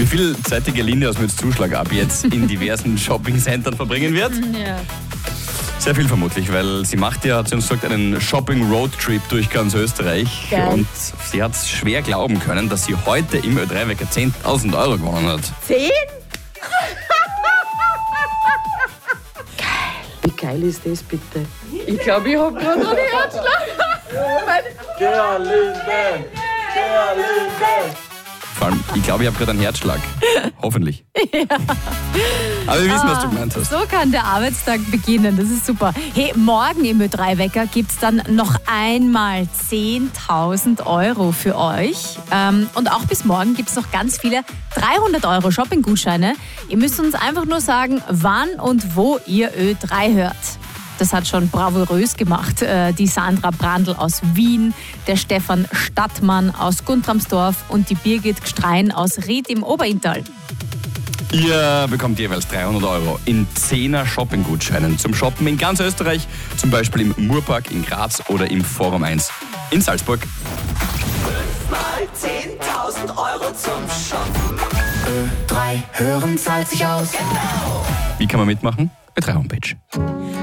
viel Zeit die Gelinde aus Mütz-Zuschlag ab jetzt in diversen Shopping-Centern verbringen wird? Ja. Sehr viel vermutlich, weil sie macht ja, hat sie uns gesagt, einen Shopping-Roadtrip durch ganz Österreich. Geil. Und sie hat es schwer glauben können, dass sie heute im Ö3-Wecker 10.000 Euro gewonnen hat. 10? Wie geil ist das bitte? Ich glaube, ich habe gerade noch den Herzschlag. Gerlinde! Vor allem, ich glaube, ich habe gerade einen Herzschlag. Hoffentlich. Aber wir wissen, was du gemeint hast. So kann der Arbeitstag beginnen, das ist super. Hey, morgen im Ö3-Wecker gibt es dann noch einmal 10.000 Euro für euch. Und auch bis morgen gibt es noch ganz viele 300 Euro Shopping-Gutscheine. Ihr müsst uns einfach nur sagen, wann und wo ihr Ö3 hört. Das hat schon bravourös gemacht. Die Sandra Brandl aus Wien, der Stefan Stadtmann aus Guntramsdorf und die Birgit Gstrein aus Ried im Oberinntal. Ihr bekommt jeweils 300 Euro in 10er Shopping-Gutscheinen zum Shoppen in ganz Österreich, zum Beispiel im Murpark in Graz oder im Forum 1 in Salzburg. 10.000 Euro zum Shoppen. Ö3 hören zahlt sich aus. Wie kann man mitmachen? Ö3 Homepage.